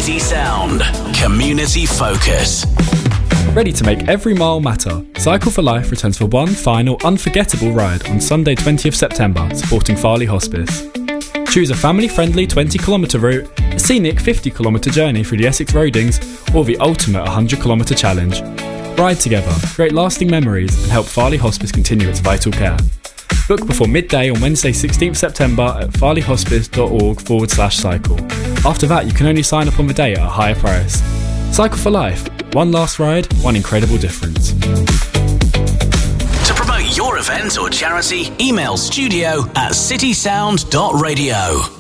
City Sound. Community focus. Ready to make every mile matter, Cycle for Life returns for one final unforgettable ride on Sunday 20th September, supporting Farley Hospice. Choose a family-friendly 20km route, a scenic 50km journey through the Essex Roadings, or the ultimate 100km challenge. Ride together, create lasting memories, and help Farley Hospice continue its vital care. Book before midday on Wednesday 16th September at farleyhospice.org/cycle. After that, you can only sign up on the day at a higher price. Cycle for Life. One last ride, one incredible difference. To promote your event or charity, email studio@citysound.radio.